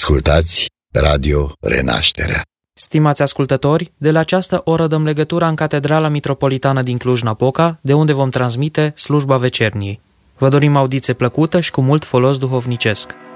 Ascultați Radio Renașterea. Stimați ascultători, de la această oră dăm legătura în Catedrala Mitropolitană din Cluj-Napoca, de unde vom transmite slujba vecerniei. Vă dorim audiție plăcută și cu mult folos duhovnicesc.